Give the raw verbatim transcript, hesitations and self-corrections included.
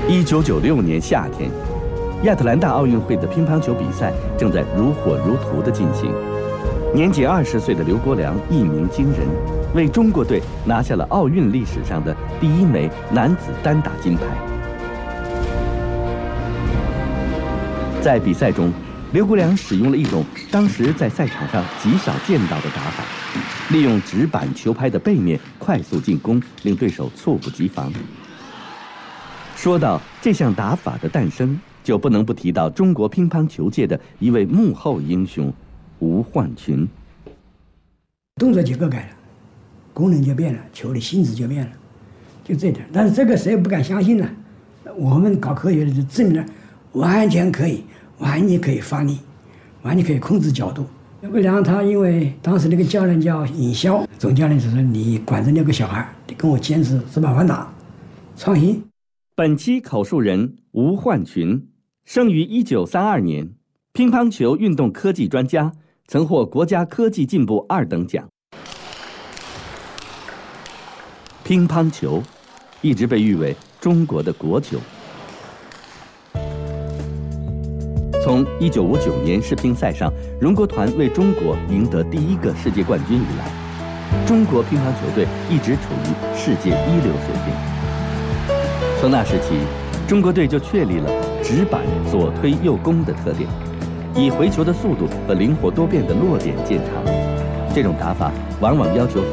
一九九六年夏天，亚特兰大奥运会的乒乓球比赛正在如火如荼地进行。年仅二十岁的刘国梁一鸣惊人，为中国队拿下了奥运历史上的第一枚男子单打金牌。在比赛中，刘国梁使用了一种当时在赛场上极少见到的打法，利用直板球拍的背面快速进攻，令对手猝不及防。说到这项打法的诞生，就不能不提到中国乒乓球界的一位幕后英雄吴焕群。 动作结构改了，功能就变了，球的性质就变了，就这点。但是这个谁也不敢相信呢？我们搞科学的就证明了，完全可以，完全可以发力，完全可以控制角度。刘国梁他因为当时那个教练叫尹霄，总教练就说：“你管着那个小孩，你跟我坚持直板反打，创新。” 本期口述人吴焕群，生于一九三二年，乒乓球运动科技专家，曾获国家科技进步二等奖。乒乓球一直被誉为中国的国球。从一九五九年世乒赛上，荣国团为中国赢得第一个世界冠军以来，中国乒乓球队一直处于世界一流水平。从那时起，中国队就确立了直板左推右攻的特点，以回球的速度和灵活多变的落点见长。这种打法往往要求